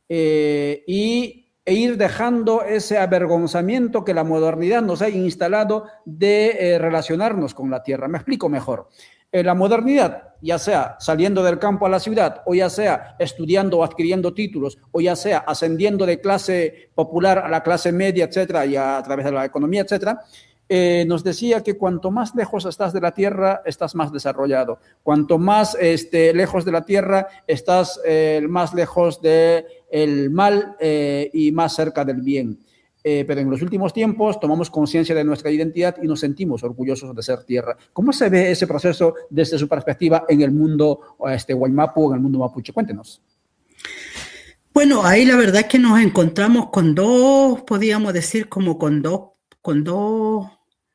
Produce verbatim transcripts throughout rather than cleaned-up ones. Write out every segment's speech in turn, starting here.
eh, y e ir dejando ese avergonzamiento que la modernidad nos ha instalado de eh, relacionarnos con la tierra. Me explico mejor. Eh, la modernidad, ya sea saliendo del campo a la ciudad, o ya sea estudiando o adquiriendo títulos, o ya sea ascendiendo de clase popular a la clase media, etcétera, y a, a través de la economía, etcétera, eh, nos decía que cuanto más lejos estás de la tierra, estás más desarrollado. Cuanto más este, lejos de la tierra, estás eh, más lejos del mal eh, y más cerca del bien. Eh, pero en los últimos tiempos tomamos conciencia de nuestra identidad y nos sentimos orgullosos de ser tierra. ¿Cómo se ve ese proceso desde su perspectiva en el mundo este, Waymapu, en el mundo mapuche? Cuéntenos. Bueno, ahí la verdad es que nos encontramos con dos, podríamos decir como con dos, con dos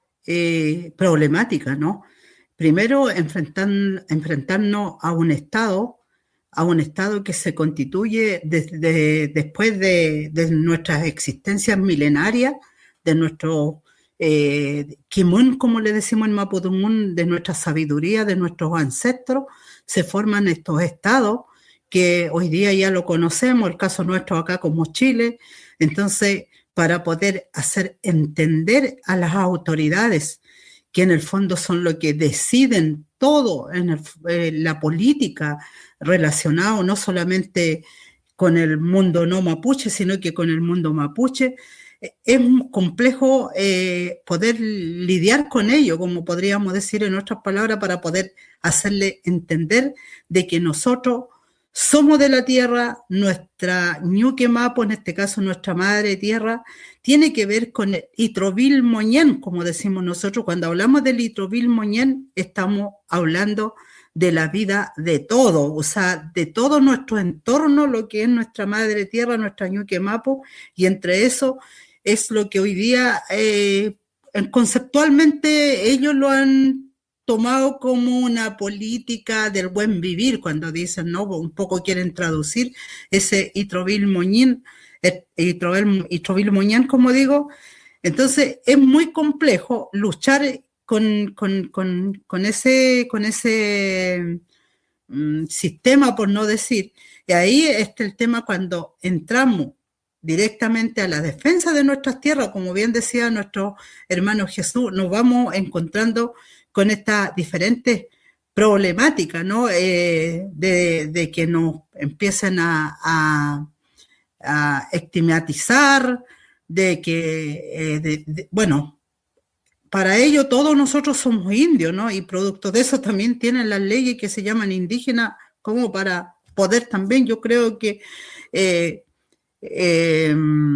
eh, problemáticas, ¿no? Primero, enfrentar, enfrentarnos a un Estado, a un Estado que se constituye desde, después de, de nuestras existencias milenarias, de nuestro eh, Kimun, como le decimos en Mapudungun, de nuestra sabiduría, de nuestros ancestros, se forman estos Estados que hoy día ya lo conocemos, el caso nuestro acá como Chile. Entonces, para poder hacer entender a las autoridades que en el fondo son lo que deciden todo en el, eh, la política relacionado no solamente con el mundo no mapuche, sino que con el mundo mapuche, es complejo eh, poder lidiar con ello, como podríamos decir en otras palabras, para poder hacerle entender de que nosotros somos de la tierra, nuestra ñuque mapo, en este caso nuestra madre tierra, tiene que ver con el Itrovil Moñén, como decimos nosotros. Cuando hablamos del Itrovil Moñén, estamos hablando de la vida de todo, o sea, de todo nuestro entorno, lo que es nuestra madre tierra, nuestra ñuque mapo, y entre eso es lo que hoy día eh, conceptualmente ellos lo han tomado como una política del buen vivir, cuando dicen, no, un poco quieren traducir ese Itrovil Moñín, Itrovil, Itrovil Moñán, como digo. Entonces es muy complejo luchar con, con, con, con ese, con ese um, sistema, por no decir. Y ahí está el tema cuando entramos directamente a la defensa de nuestras tierras, como bien decía nuestro hermano Jesús, nos vamos encontrando con estas diferentes problemáticas, ¿no? Eh, de, de que nos empiecen a, a, a estigmatizar, de que, eh, de, de, bueno, para ello todos nosotros somos indios, ¿no? Y producto de eso también tienen las leyes que se llaman indígenas, como para poder también, yo creo que eh, eh,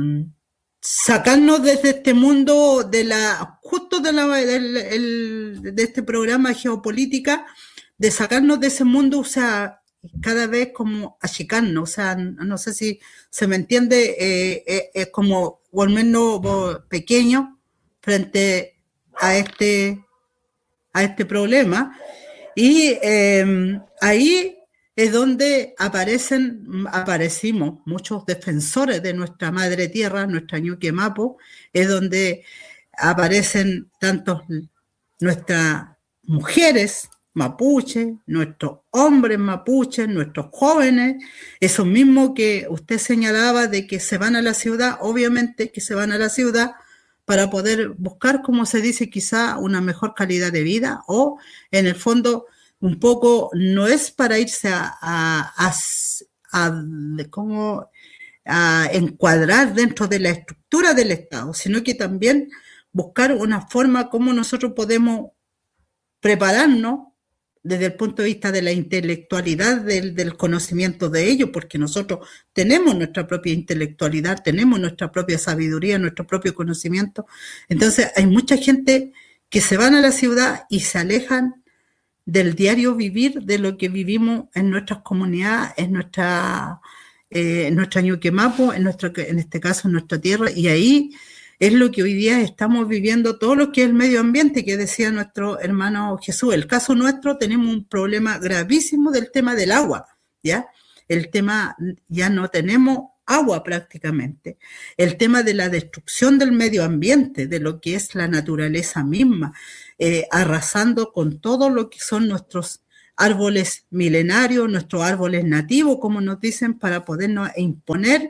sacarnos desde este mundo de la justo de la del, el, de este programa de geopolítica, de sacarnos de ese mundo, o sea, cada vez como achicarnos, o sea, no sé si se me entiende, eh, eh, es como o al menos pequeño frente a este a este problema, y eh, ahí es donde aparecen, aparecimos muchos defensores de nuestra madre tierra, nuestra ñuque mapo, es donde aparecen tantos nuestras mujeres mapuches, nuestros hombres mapuches, nuestros jóvenes, esos mismos que usted señalaba de que se van a la ciudad, obviamente que se van a la ciudad para poder buscar, como se dice, quizá una mejor calidad de vida, o en el fondo un poco no es para irse a, a, a, a, como a encuadrar dentro de la estructura del Estado, sino que también buscar una forma como nosotros podemos prepararnos desde el punto de vista de la intelectualidad, del, del conocimiento de ellos, porque nosotros tenemos nuestra propia intelectualidad, tenemos nuestra propia sabiduría, nuestro propio conocimiento. Entonces hay mucha gente que se van a la ciudad y se alejan del diario vivir, de lo que vivimos en nuestras comunidades, en nuestra, eh, en nuestra ñuque mapo, en, nuestra, en este caso en nuestra tierra, y ahí es lo que hoy día estamos viviendo, todo lo que es el medio ambiente, que decía nuestro hermano Jesús. El caso nuestro, tenemos un problema gravísimo del tema del agua, ¿ya? El tema, ya no tenemos agua prácticamente. El tema de la destrucción del medio ambiente, de lo que es la naturaleza misma, eh, arrasando con todo lo que son nuestros árboles milenarios, nuestros árboles nativos, como nos dicen, para podernos imponer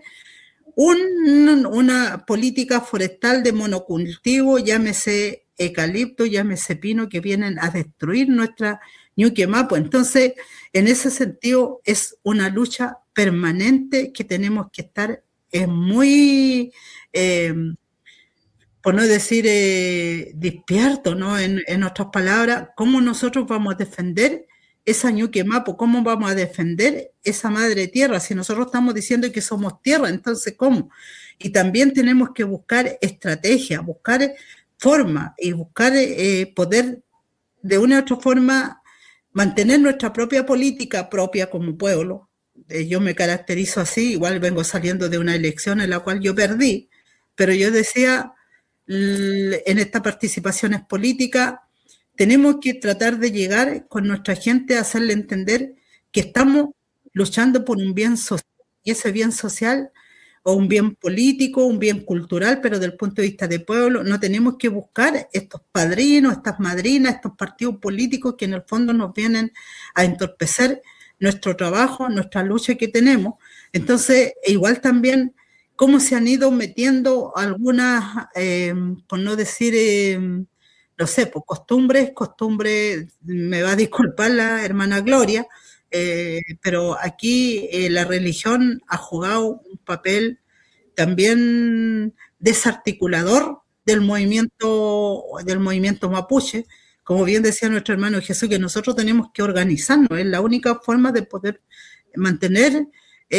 un, una política forestal de monocultivo, llámese eucalipto, llámese pino, que vienen a destruir nuestra Ñuque Mapu. Entonces, en ese sentido, es una lucha permanente que tenemos que estar eh, muy, eh, por no decir eh, despierto, ¿no? En, en otras palabras, ¿cómo nosotros vamos a defender esa Ñuque Mapu? ¿Cómo vamos a defender esa madre tierra? Si nosotros estamos diciendo que somos tierra, entonces ¿cómo? Y también tenemos que buscar estrategia, buscar forma y buscar eh, poder de una u otra forma mantener nuestra propia política propia como pueblo. Eh, yo me caracterizo así, igual vengo saliendo de una elección en la cual yo perdí, pero yo decía, en estas participaciones políticas, tenemos que tratar de llegar con nuestra gente a hacerle entender que estamos luchando por un bien social, y ese bien social, o un bien político, un bien cultural, pero desde el punto de vista de pueblo, no tenemos que buscar estos padrinos, estas madrinas, estos partidos políticos que en el fondo nos vienen a entorpecer nuestro trabajo, nuestra lucha que tenemos. Entonces, igual también, cómo se han ido metiendo algunas, eh, por no decir, eh, no sé, pues costumbres, costumbres, me va a disculpar la hermana Gloria, Eh, pero aquí eh, la religión ha jugado un papel también desarticulador del movimiento, del movimiento mapuche. Como bien decía nuestro hermano Jesús, que nosotros tenemos que organizarnos, es la única forma de poder mantener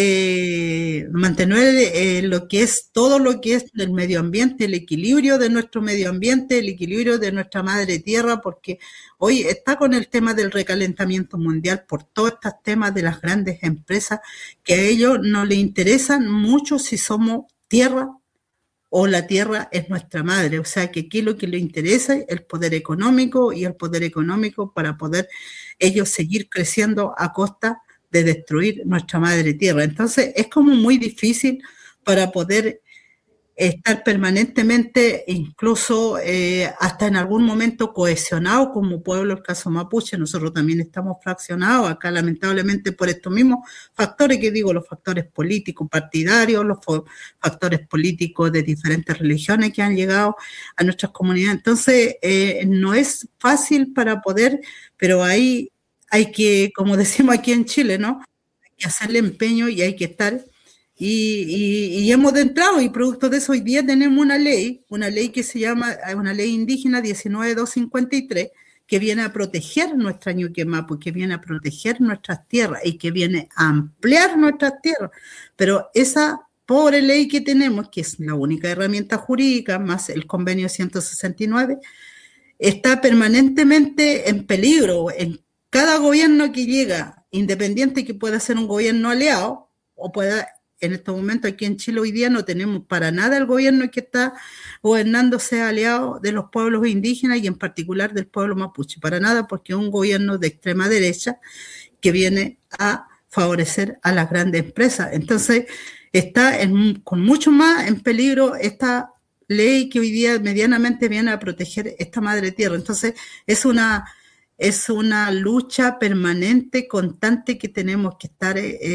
Eh, mantener eh, lo que es todo lo que es el medio ambiente, el equilibrio de nuestro medio ambiente, el equilibrio de nuestra madre tierra, porque hoy está con el tema del recalentamiento mundial por todos estos temas de las grandes empresas, que a ellos no les interesan mucho si somos tierra o la tierra es nuestra madre. O sea que aquí lo que les interesa es el poder económico, y el poder económico para poder ellos seguir creciendo a costa de destruir nuestra madre tierra. Entonces es como muy difícil para poder estar permanentemente, incluso eh, hasta en algún momento cohesionados como pueblo, el caso mapuche. Nosotros también estamos fraccionados acá, lamentablemente, por estos mismos factores que digo, los factores políticos partidarios, los factores políticos de diferentes religiones que han llegado a nuestras comunidades. Entonces eh, no es fácil para poder, pero ahí hay que, como decimos aquí en Chile, ¿no? Hay que hacerle empeño y hay que estar. Y, y, y hemos entrado, y producto de eso hoy día tenemos una ley, una ley que se llama, una ley indígena diecinueve mil doscientos cincuenta y tres, que viene a proteger nuestra Ñuque Mapu, que viene a proteger nuestras tierras y que viene a ampliar nuestras tierras. Pero esa pobre ley que tenemos, que es la única herramienta jurídica, más el convenio ciento sesenta y nueve, está permanentemente en peligro. En cada gobierno que llega, independiente que pueda ser un gobierno aliado, o pueda, en este momento aquí en Chile hoy día no tenemos para nada el gobierno que está gobernando sea aliado de los pueblos indígenas y en particular del pueblo mapuche, para nada, porque es un gobierno de extrema derecha que viene a favorecer a las grandes empresas. Entonces está en, con mucho más en peligro esta ley que hoy día medianamente viene a proteger esta madre tierra. Entonces es una Es una lucha permanente, constante, que tenemos que estar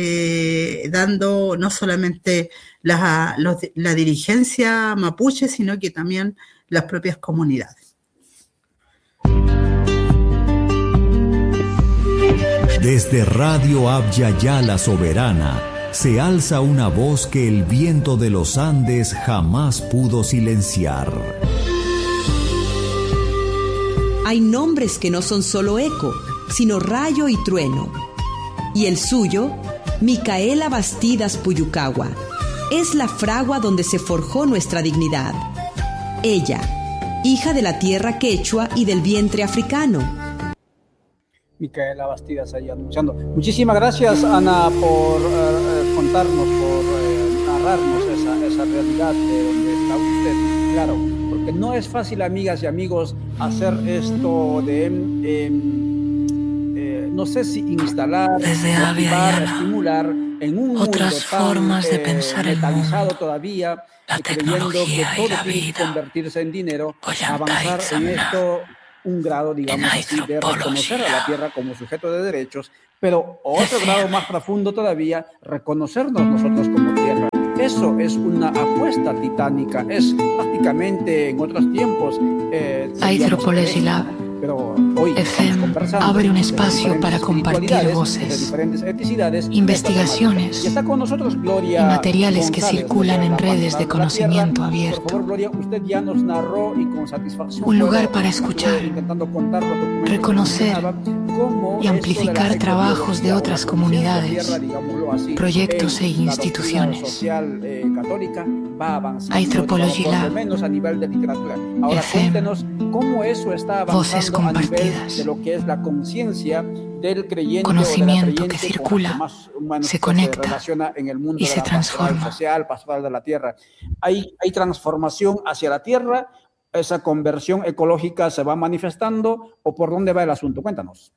eh, dando no solamente la, los, la dirigencia mapuche, sino que también las propias comunidades. Desde Radio Abya Yala Soberana se alza una voz que el viento de los Andes jamás pudo silenciar. Hay nombres que no son solo eco, sino rayo y trueno. Y el suyo, Micaela Bastidas Puyucagua, es la fragua donde se forjó nuestra dignidad. Ella, hija de la tierra quechua y del vientre africano. Micaela Bastidas ahí anunciando. Muchísimas gracias, Ana, por uh, contarnos, por uh, narrarnos esa, esa realidad de donde está usted. Claro, porque no es fácil, amigas y amigos, hacer esto de, eh, eh, no sé si instalar, motivar, estimular en un otras mundo tan, formas de eh, pensar el metalizado mundo, todavía, la creyendo que tecnología y todo la tiene que vida. convertirse en dinero, Ollanta avanzar en Ixamna. esto un grado, digamos así, de reconocer a la tierra como sujeto de derechos, pero otro grado más profundo todavía, reconocernos nosotros como tierra. Eso es una apuesta titánica, es prácticamente en otros tiempos. Eh, Anthropology Lab pero hoy F M abre un espacio para compartir voces, investigaciones y, está con nosotros Gloria y materiales González, que circulan en redes de conocimiento tierra. abierto. Por favor, Gloria, usted ya nos narró y con satisfacción un lugar para escuchar, reconocer y amplificar trabajos de otras comunidades, así, proyectos e instituciones. Social, eh, católica, va avanzando, Anthropology Lab, por lo menos a nivel de literatura. Ahora F M, cuéntenos cómo eso está avanzando a nivel de lo que es la conciencia del creyente, conocimiento o de la que circula, más humanos, se conecta se relaciona en el mundo y de se la transforma. social, pastoral de la tierra. Hay, hay transformación hacia la tierra, esa conversión ecológica se va manifestando, o por dónde va el asunto. Cuéntanos.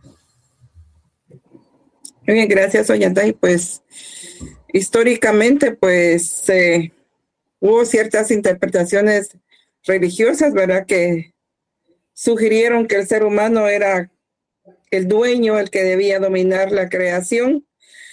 Muy bien, gracias, Ollantay. Pues históricamente, pues eh, hubo ciertas interpretaciones religiosas, ¿verdad?, que sugirieron que el ser humano era el dueño, el que debía dominar la creación.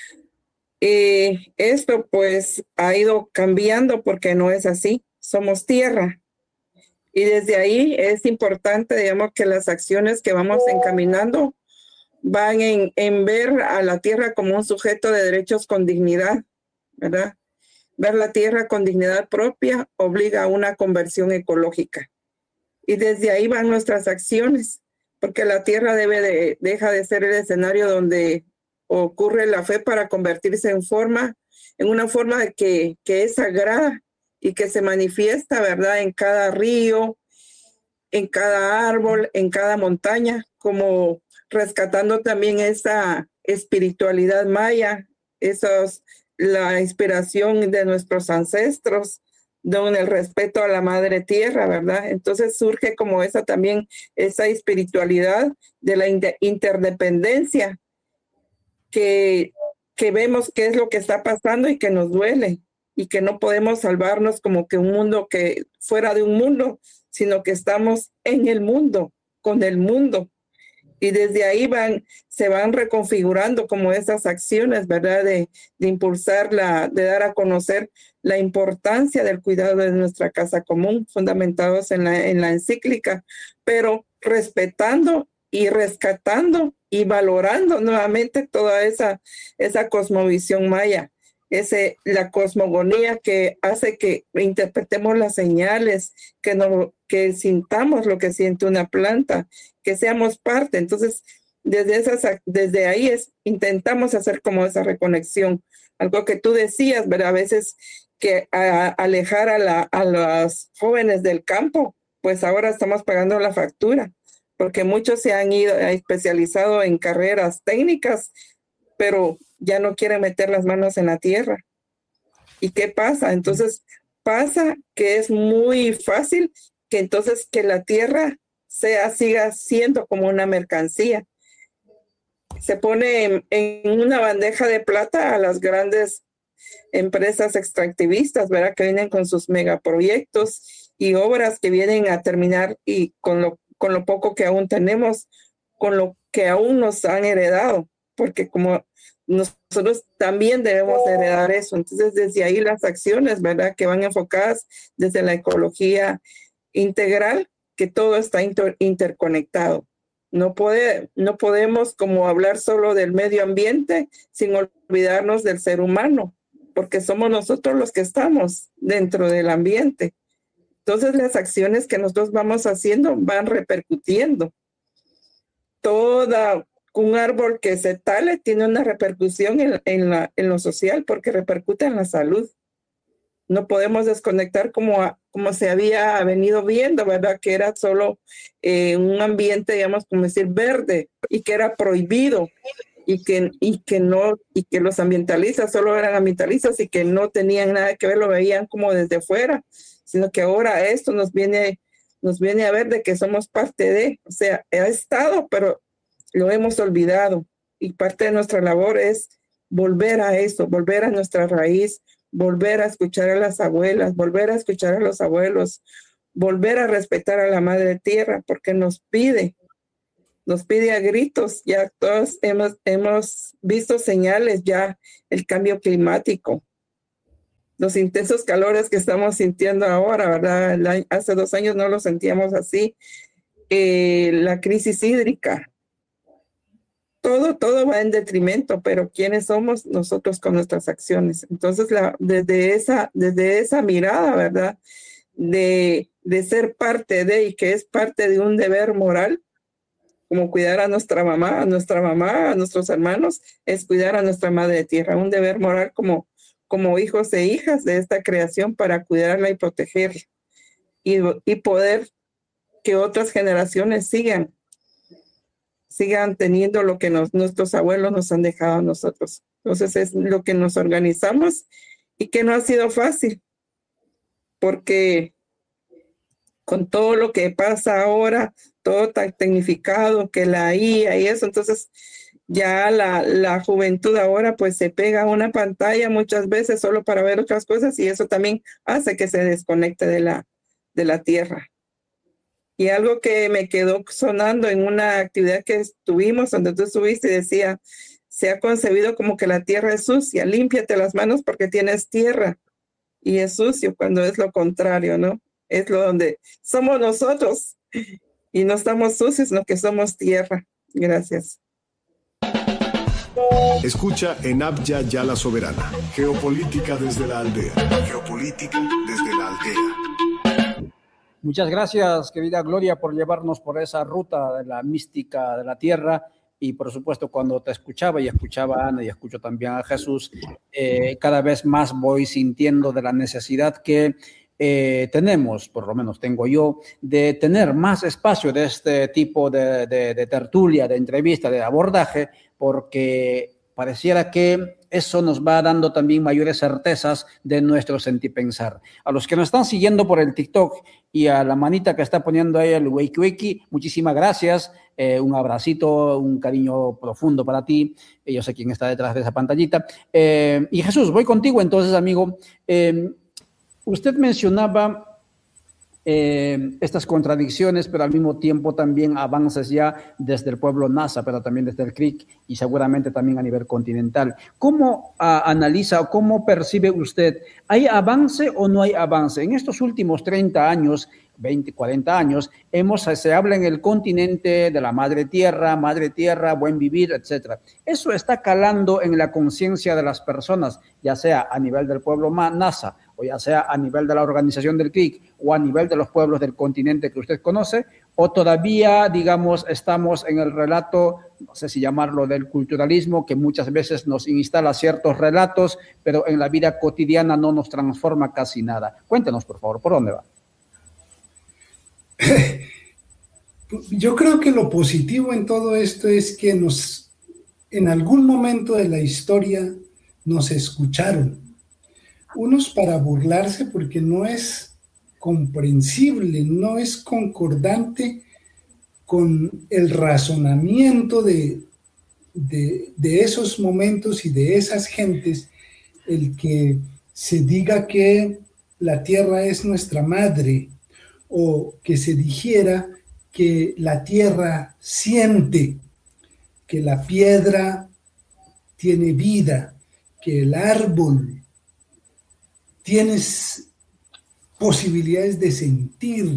Y esto pues ha ido cambiando porque no es así. Somos tierra. Y desde ahí es importante, digamos, que las acciones que vamos encaminando van en, en ver a la tierra como un sujeto de derechos con dignidad, ¿verdad? Ver la tierra con dignidad propia obliga a una conversión ecológica. Y desde ahí van nuestras acciones, porque la tierra debe de, deja de ser el escenario donde ocurre la fe para convertirse en forma, en una forma que, que es sagrada y que se manifiesta, ¿verdad?, en cada río, en cada árbol, en cada montaña, como rescatando también esa espiritualidad maya, esos, la inspiración de nuestros ancestros, don el respeto a la madre tierra, ¿verdad? Entonces surge como esa también, esa espiritualidad de la interdependencia, que, que vemos qué es lo que está pasando y que nos duele, y que no podemos salvarnos como que un mundo que fuera de un mundo, sino que estamos en el mundo, con el mundo. Y desde ahí van, se van reconfigurando como esas acciones, ¿verdad? De, de impulsar, la, de dar a conocer la importancia del cuidado de nuestra casa común, fundamentados en la, en la encíclica, pero respetando y rescatando y valorando nuevamente toda esa, esa cosmovisión maya, ese, la cosmogonía que hace que interpretemos las señales, que, no, que sintamos lo que siente una planta, que seamos parte. Entonces, desde, esas, desde ahí es, intentamos hacer como esa reconexión. Algo que tú decías, ¿verdad? A veces que a, alejar a, la, a los jóvenes del campo, pues ahora estamos pagando la factura, porque muchos se han ido, especializado en carreras técnicas, pero ya no quieren meter las manos en la tierra. ¿Y qué pasa? Entonces pasa que es muy fácil que entonces que la tierra sea, siga siendo como una mercancía. Se pone en, en una bandeja de plata a las grandes empresas extractivistas, ¿verdad?, que vienen con sus megaproyectos y obras que vienen a terminar, y con lo, con lo poco que aún tenemos, con lo que aún nos han heredado, porque como nosotros también debemos heredar eso. Entonces, desde ahí las acciones, ¿verdad?, que van enfocadas desde la ecología integral, que todo está inter interconectado. No, puede, no podemos como hablar solo del medio ambiente sin olvidarnos del ser humano, porque somos nosotros los que estamos dentro del ambiente. Entonces, las acciones que nosotros vamos haciendo van repercutiendo. Toda un árbol que se tale tiene una repercusión en, en, la, en lo social, porque repercute en la salud. No podemos desconectar como, a, como se había venido viendo, ¿verdad?, que era solo eh, un ambiente, digamos, como decir, verde, y que era prohibido, y que, y que no, y que los ambientalistas solo eran ambientalistas y que no tenían nada que ver, lo veían como desde fuera, sino que ahora esto nos viene, nos viene a ver de que somos parte de, o sea, ha estado, pero lo hemos olvidado, y parte de nuestra labor es volver a eso, volver a nuestra raíz, volver a escuchar a las abuelas, volver a escuchar a los abuelos, volver a respetar a la Madre Tierra, porque nos pide, nos pide a gritos. Ya todos hemos, hemos visto señales, ya el cambio climático, los intensos calores que estamos sintiendo ahora, ¿verdad? Hace dos años no lo sentíamos así. Eh, la crisis hídrica. Todo, todo va en detrimento, pero ¿quiénes somos nosotros con nuestras acciones? Entonces, la, desde, esa, desde esa mirada, ¿verdad? De, de ser parte de, y que es parte de un deber moral, como cuidar a nuestra mamá, a nuestra mamá, a nuestros hermanos, es cuidar a nuestra madre tierra, un deber moral como, como hijos e hijas de esta creación para cuidarla y protegerla, y, y poder que otras generaciones sigan sigan teniendo lo que nos, nuestros abuelos nos han dejado a nosotros. Entonces es lo que nos organizamos y que no ha sido fácil, porque con todo lo que pasa ahora, todo tan tecnificado, que la I A y eso, entonces ya la, la juventud ahora pues se pega a una pantalla muchas veces solo para ver otras cosas, y eso también hace que se desconecte de la, de la tierra. Y algo que me quedó sonando en una actividad que tuvimos, donde tú estuviste, decía, se ha concebido como que la tierra es sucia, límpiate las manos porque tienes tierra, y es sucio cuando es lo contrario, ¿no? Es lo donde somos nosotros, y no estamos sucios, sino que somos tierra. Gracias. Escucha en Abya Yala Soberana, Geopolítica desde la aldea. Geopolítica desde la aldea. Muchas gracias, querida Gloria, por llevarnos por esa ruta de la mística de la tierra. Y por supuesto, cuando te escuchaba y escuchaba a Ana y escucho también a Jesús, eh, cada vez más voy sintiendo de la necesidad que eh, tenemos, por lo menos tengo yo, de tener más espacio de este tipo de, de, de tertulia, de entrevista, de abordaje, porque pareciera que eso nos va dando también mayores certezas de nuestro sentir pensar. A los que nos están siguiendo por el TikTok y a la manita que está poniendo ahí el wiki wiki, muchísimas gracias. Eh, un abracito, un cariño profundo para ti. Eh, yo sé quién está detrás de esa pantallita. Eh, y Jesús, voy contigo entonces, amigo. Eh, usted mencionaba Eh, estas contradicciones, pero al mismo tiempo también avances ya desde el pueblo Nasa, pero también desde el C R I C y seguramente también a nivel continental. ¿Cómo uh, analiza o cómo percibe usted? ¿Hay avance o no hay avance? En estos últimos treinta años, veinte, cuarenta años, hemos, se habla en el continente de la madre tierra, madre tierra, buen vivir, etcétera. Eso está calando en la conciencia de las personas, ya sea a nivel del pueblo Nasa, o ya sea a nivel de la organización del C R I C o a nivel de los pueblos del continente que usted conoce, o todavía, digamos, estamos en el relato, no sé si llamarlo del culturalismo, que muchas veces nos instala ciertos relatos, pero en la vida cotidiana no nos transforma casi nada. Cuéntenos, por favor, ¿por dónde va? Yo creo que lo positivo en todo esto es que nos, en algún momento de la historia, nos escucharon. Unos para burlarse porque no es comprensible, no es concordante con el razonamiento de, de, de esos momentos y de esas gentes, el que se diga que la tierra es nuestra madre, o que se dijera que la tierra siente, que la piedra tiene vida, que el árbol tiene posibilidades de sentir.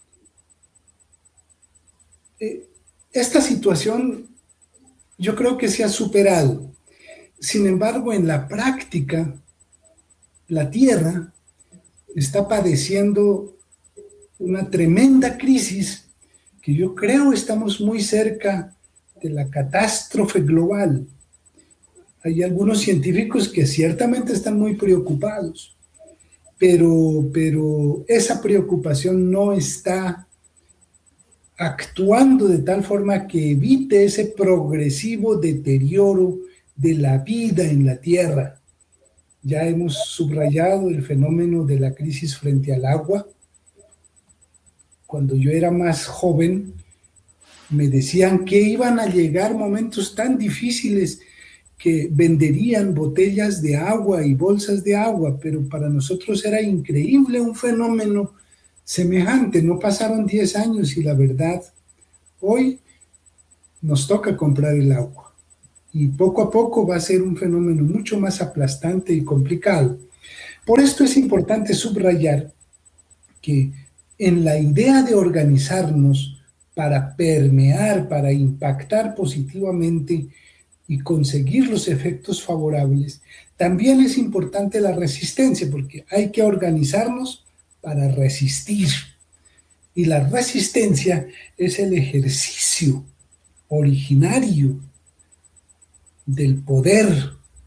Esta situación yo creo que se ha superado. Sin embargo, en la práctica, la tierra está padeciendo una tremenda crisis que yo creo estamos muy cerca de la catástrofe global. Hay algunos científicos que ciertamente están muy preocupados, pero, pero esa preocupación no está actuando de tal forma que evite ese progresivo deterioro de la vida en la Tierra. Ya hemos subrayado el fenómeno de la crisis frente al agua. Cuando yo era más joven, me decían que iban a llegar momentos tan difíciles que venderían botellas de agua y bolsas de agua, pero para nosotros era increíble un fenómeno semejante. No pasaron diez años y la verdad, hoy nos toca comprar el agua. Y poco a poco va a ser un fenómeno mucho más aplastante y complicado. Por esto es importante subrayar que en la idea de organizarnos para permear, para impactar positivamente y conseguir los efectos favorables, también es importante la resistencia, porque hay que organizarnos para resistir. Y la resistencia es el ejercicio originario del poder,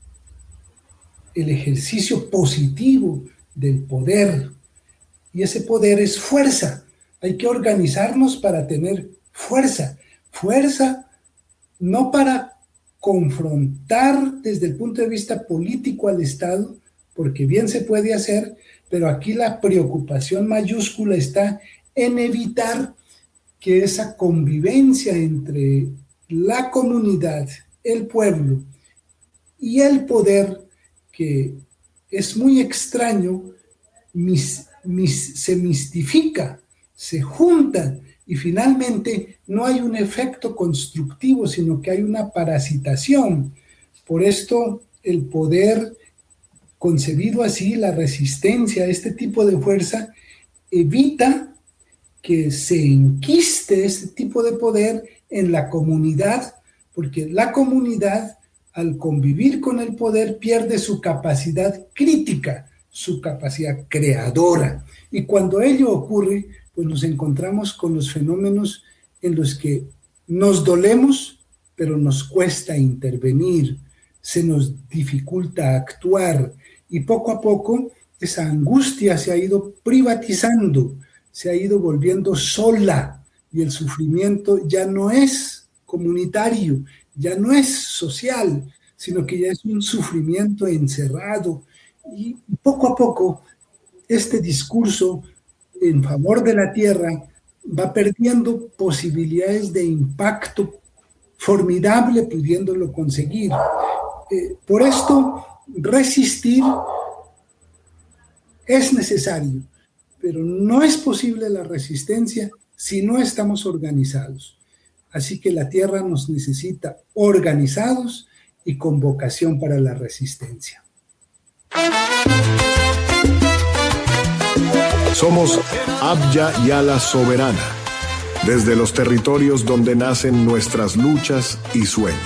el ejercicio positivo del poder. Y ese poder es fuerza. Hay que organizarnos para tener fuerza. Fuerza no para confrontar desde el punto de vista político al Estado, porque bien se puede hacer, pero aquí la preocupación mayúscula está en evitar que esa convivencia entre la comunidad, el pueblo y el poder, que es muy extraño, mis, mis, se mistifica, se junta y finalmente no hay un efecto constructivo, sino que hay una parasitación. Por esto el poder concebido así, la resistencia a este tipo de fuerza, evita que se enquiste este tipo de poder en la comunidad, porque la comunidad, al convivir con el poder, pierde su capacidad crítica, su capacidad creadora. Y cuando ello ocurre, pues nos encontramos con los fenómenos en los que nos dolemos, pero nos cuesta intervenir, se nos dificulta actuar, y poco a poco esa angustia se ha ido privatizando, se ha ido volviendo sola, y el sufrimiento ya no es comunitario, ya no es social, sino que ya es un sufrimiento encerrado. Y poco a poco este discurso en favor de la tierra va perdiendo posibilidades de impacto formidable, pudiéndolo conseguir. Eh, por esto, resistir es necesario, pero no es posible la resistencia si no estamos organizados. Así que la tierra nos necesita organizados y con vocación para la resistencia. Somos Abya Yala Soberana, desde los territorios donde nacen nuestras luchas y sueños.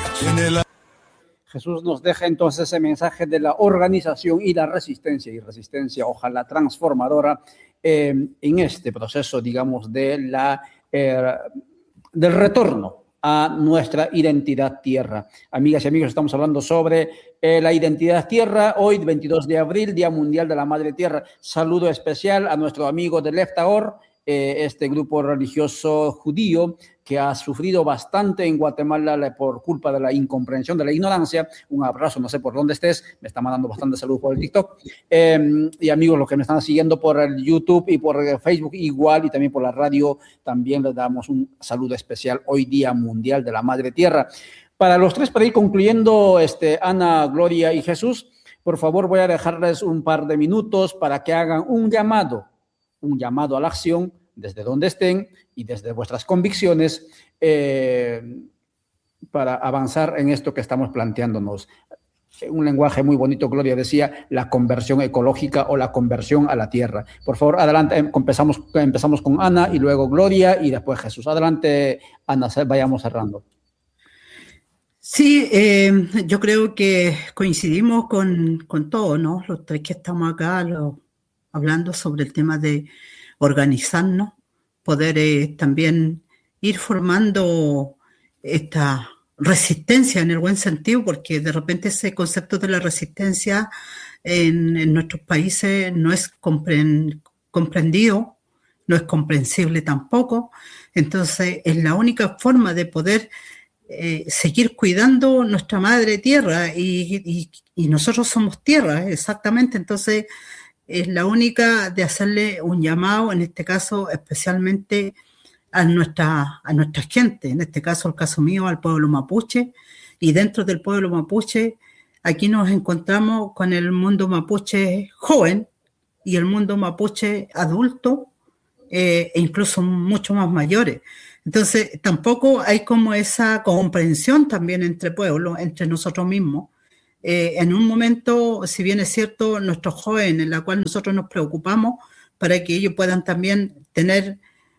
Jesús nos deja entonces ese mensaje de la organización y la resistencia, y resistencia, ojalá transformadora, eh, en este proceso, digamos, de la, eh, del retorno a nuestra identidad tierra. Amigas y amigos, estamos hablando sobre eh, la identidad tierra, hoy veintidós de abril, Día Mundial de la Madre Tierra. Saludo especial a nuestro amigo de Leftaor, eh, este grupo religioso judío que ha sufrido bastante en Guatemala por culpa de la incomprensión, de la ignorancia. Un abrazo, no sé por dónde estés, me está mandando bastante salud por el TikTok. Eh, y amigos, los que me están siguiendo por el YouTube y por el Facebook igual, y también por la radio, también les damos un saludo especial hoy, Día Mundial de la Madre Tierra. Para los tres, para ir concluyendo, este, Ana, Gloria y Jesús, por favor voy a dejarles un par de minutos para que hagan un llamado, un llamado a la acción desde donde estén y desde vuestras convicciones, eh, para avanzar en esto que estamos planteándonos. Un lenguaje muy bonito, Gloria decía, la conversión ecológica o la conversión a la tierra. Por favor, adelante, empezamos, empezamos con Ana y luego Gloria y después Jesús. Adelante, Ana, vayamos cerrando. Sí, eh, yo creo que coincidimos con, con todo, ¿no? Los tres que estamos acá lo, hablando sobre el tema de organizarnos, poder eh, también ir formando esta resistencia en el buen sentido, porque de repente ese concepto de la resistencia en, en nuestros países no es compren, comprendido, no es comprensible tampoco. Entonces es la única forma de poder eh, seguir cuidando nuestra madre tierra, y, y, y nosotros somos tierra, exactamente. Entonces es la única de hacerle un llamado, en este caso especialmente a nuestra, a nuestra gente, en este caso, el caso mío, al pueblo mapuche, y dentro del pueblo mapuche, aquí nos encontramos con el mundo mapuche joven y el mundo mapuche adulto, eh, e incluso mucho más mayores. Entonces, tampoco hay como esa comprensión también entre pueblos, entre nosotros mismos. Eh, en un momento, si bien es cierto, nuestros jóvenes, en la cual nosotros nos preocupamos para que ellos puedan también tener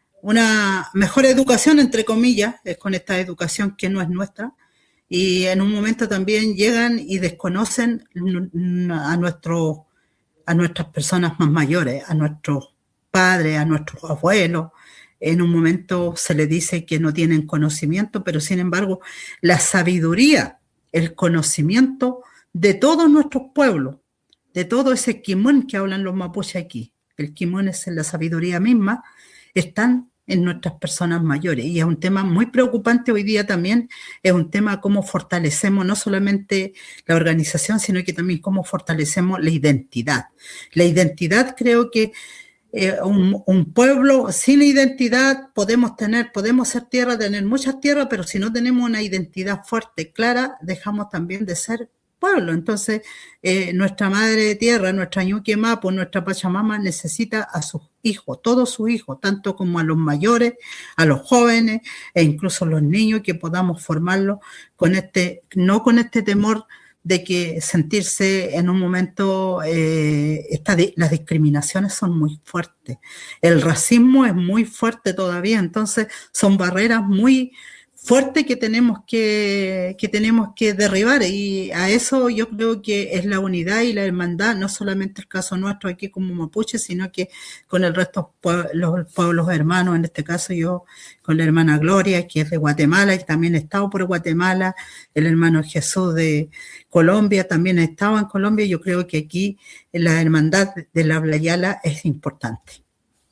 una mejor educación, entre comillas, es con esta educación que no es nuestra, y en un momento también llegan y desconocen a, nuestro, a nuestras personas más mayores, a nuestros padres, a nuestros abuelos. En un momento se les dice que no tienen conocimiento, pero sin embargo la sabiduría, el conocimiento de todos nuestros pueblos, de todo ese kimón que hablan los mapuches aquí, el kimón es la sabiduría misma, están en nuestras personas mayores, y es un tema muy preocupante hoy día también, es un tema cómo fortalecemos no solamente la organización, sino que también cómo fortalecemos la identidad. La identidad, creo que eh, un, un pueblo sin identidad podemos tener, podemos ser tierra, tener muchas tierras, pero si no tenemos una identidad fuerte, clara, dejamos también de ser pueblo. Entonces, eh, nuestra madre tierra, nuestra ñuque mapu, nuestra pachamama necesita a sus hijos, todos sus hijos, tanto como a los mayores, a los jóvenes e incluso a los niños, que podamos formarlos con este, no con este temor de que sentirse en un momento, eh, esta, las discriminaciones son muy fuertes, el racismo es muy fuerte todavía, entonces son barreras muy fuerte que tenemos que, que tenemos que derribar, y a eso yo creo que es la unidad y la hermandad, no solamente el caso nuestro aquí como mapuche, sino que con el resto de los pueblos hermanos, en este caso yo con la hermana Gloria, que es de Guatemala, y también he estado por Guatemala, el hermano Jesús de Colombia, también he estado en Colombia, y yo creo que aquí la hermandad de la Abya Yala es importante.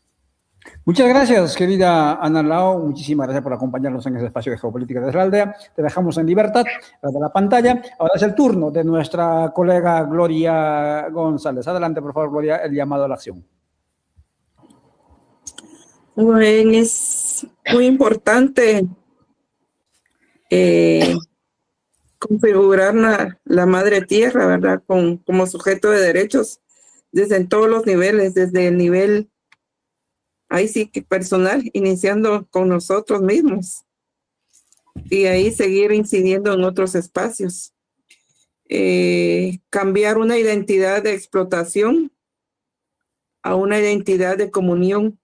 Muchas gracias, querida Ana Lao. Muchísimas gracias por acompañarnos en este espacio de Geopolítica desde la Aldea. Te dejamos en libertad de la pantalla. Ahora es el turno de nuestra colega Gloria González. Adelante, por favor, Gloria, el llamado a la acción. Bueno, es muy importante eh, configurar la, la madre tierra, ¿verdad? Con, como sujeto de derechos desde en todos los niveles, desde el nivel ahí sí que personal, iniciando con nosotros mismos, y ahí seguir incidiendo en otros espacios. Eh, cambiar una identidad de explotación a una identidad de comunión.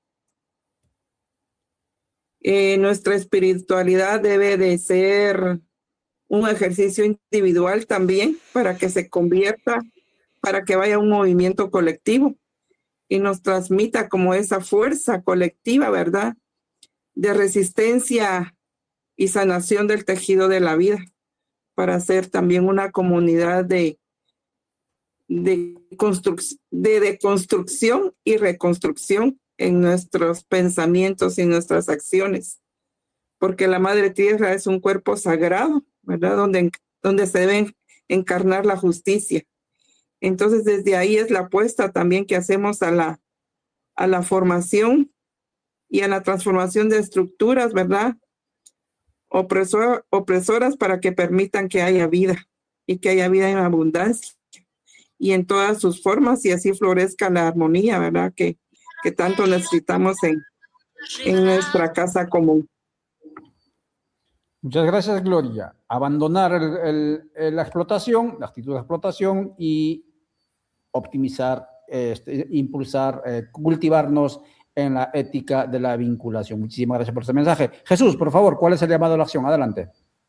Eh, nuestra espiritualidad debe de ser un ejercicio individual también, para que se convierta, para que vaya un movimiento colectivo y nos transmita como esa fuerza colectiva, ¿verdad?, de resistencia y sanación del tejido de la vida, para ser también una comunidad de, de, construc- de deconstrucción y reconstrucción en nuestros pensamientos y nuestras acciones, porque la Madre Tierra es un cuerpo sagrado, ¿verdad?, donde, donde se debe encarnar la justicia. Entonces, desde ahí es la apuesta también que hacemos a la, a la formación y a la transformación de estructuras, ¿verdad?, Opresor, opresoras, para que permitan que haya vida, y que haya vida en abundancia y en todas sus formas, y así florezca la armonía, ¿verdad?, que, que tanto necesitamos en, en nuestra casa común. Muchas gracias, Gloria. Abandonar el, el, el, la explotación, la actitud de explotación, y optimizar, este, impulsar, eh, cultivarnos en la ética de la vinculación. Muchísimas gracias por este mensaje. Jesús, por favor, ¿cuál es el llamado a la acción? Adelante.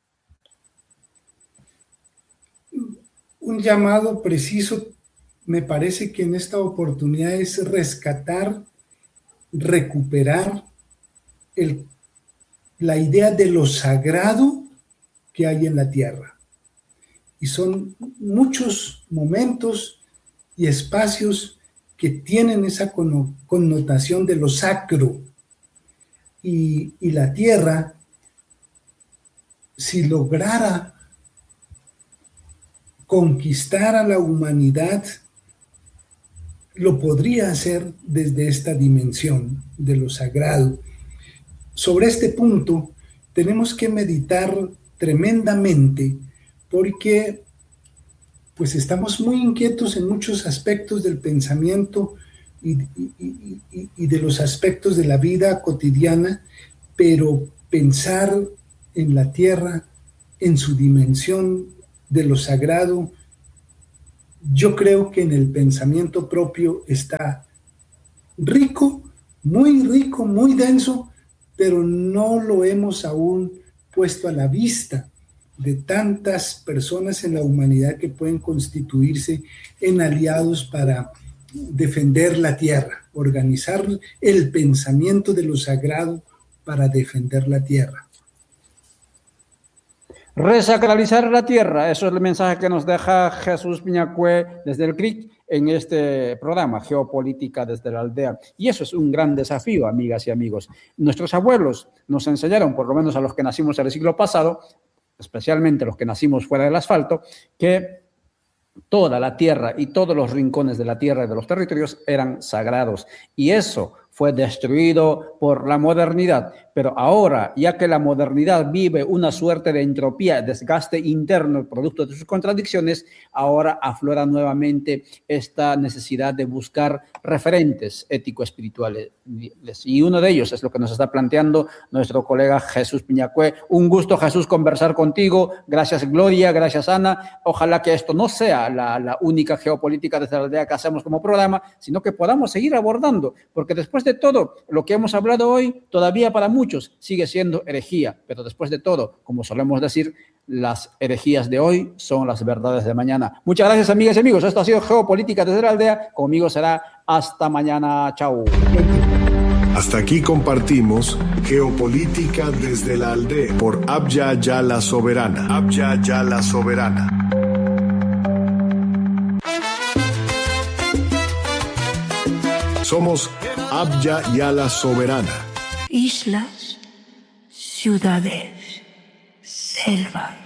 Un llamado preciso, me parece que en esta oportunidad, es rescatar, recuperar el la idea de lo sagrado que hay en la tierra. Y son muchos momentos y espacios que tienen esa connotación de lo sacro. Y, y la tierra, si lograra conquistar a la humanidad, lo podría hacer desde esta dimensión de lo sagrado. Sobre este punto tenemos que meditar tremendamente, porque pues estamos muy inquietos en muchos aspectos del pensamiento, y, y, y, y de los aspectos de la vida cotidiana, pero pensar en la tierra, en su dimensión de lo sagrado, yo creo que en el pensamiento propio está rico, muy rico, muy denso, pero no lo hemos aún puesto a la vista de tantas personas en la humanidad que pueden constituirse en aliados para defender la tierra, organizar el pensamiento de lo sagrado para defender la tierra. Resacralizar la tierra, eso es el mensaje que nos deja Jesús Piñacue desde el C R I C en este programa, Geopolítica desde la Aldea. Y eso es un gran desafío, amigas y amigos. Nuestros abuelos nos enseñaron, por lo menos a los que nacimos en el siglo pasado, especialmente los que nacimos fuera del asfalto, que toda la tierra y todos los rincones de la tierra y de los territorios eran sagrados. Y eso fue destruido por la modernidad. Pero ahora, ya que la modernidad vive una suerte de entropía, desgaste interno, producto de sus contradicciones, ahora aflora nuevamente esta necesidad de buscar referentes ético-espirituales. Y uno de ellos es lo que nos está planteando nuestro colega Jesús Piñacue. Un gusto, Jesús, conversar contigo. Gracias, Gloria. Gracias, Ana. Ojalá que esto no sea la, la única geopolítica desde la aldea que hacemos como programa, sino que podamos seguir abordando, porque después de todo, lo que hemos hablado hoy, todavía para muchos sigue siendo herejía, pero después de todo, como solemos decir, las herejías de hoy son las verdades de mañana. Muchas gracias, amigas y amigos. Esto ha sido Geopolítica desde la Aldea. Conmigo será hasta mañana. Chao. Hasta aquí compartimos Geopolítica desde la Aldea por Abya Yala Soberana. Abya Yala Soberana. Somos Abya Yala Soberana. Islas, ciudades, selva.